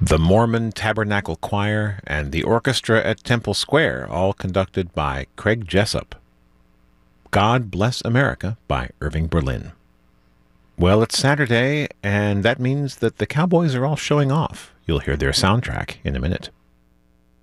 the Mormon Tabernacle Choir, and the orchestra at Temple Square, all conducted by Craig Jessup. God Bless America by Irving Berlin. Well, it's Saturday, and that means that the Cowboys are all showing off. You'll hear their soundtrack in a minute.